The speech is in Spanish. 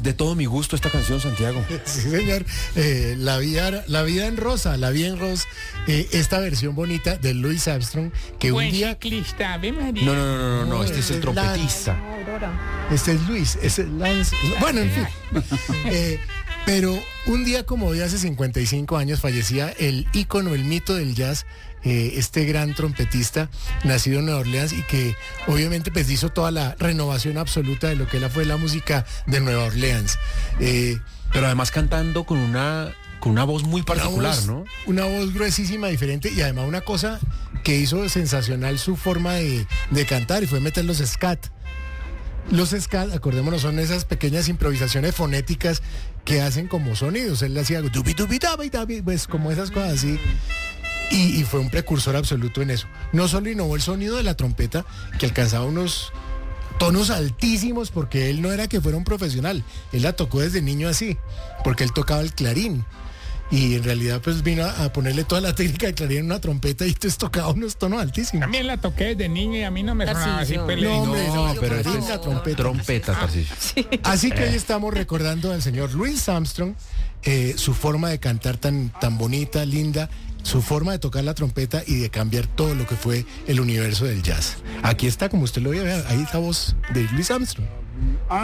de todo mi gusto esta canción, Santiago. Sí, señor. La vida en rosa, la vida en rosa. Esta versión bonita de Louis Armstrong, que Buen un día... ciclista, Ave María. No, este es el trompetista. Este es Luis, este es Lance. Bueno, en fin. Pero un día como hoy, hace 55 años, fallecía el ícono, el mito del jazz, este gran trompetista nacido en Nueva Orleans y que obviamente pues hizo toda la renovación absoluta de lo que fue la música de Nueva Orleans. Pero además cantando con una voz muy particular, ¿no? Una voz gruesísima, diferente, y además una cosa que hizo sensacional su forma de cantar, y fue meter los scat. Los scat, acordémonos, son esas pequeñas improvisaciones fonéticas que hacen como sonidos. Él hacía pues como esas cosas así. Y fue un precursor absoluto en eso. No solo innovó el sonido de la trompeta, que alcanzaba unos tonos altísimos, porque él no era que fuera un profesional. Él la tocó desde niño así, porque él tocaba el clarín. Y en realidad pues vino a ponerle toda la técnica de clarín en una trompeta y entonces tocaba unos tonos altísimos. También la toqué desde niño y a mí no me sonaba así. No, hombre, no, pero esto es la trompeta, Tarcisio. Sí. Así que hoy estamos recordando al señor Louis Armstrong, su forma de cantar tan bonita, linda, su forma de tocar la trompeta y de cambiar todo lo que fue el universo del jazz. Aquí está, como usted lo ve, ahí está voz de Louis Armstrong.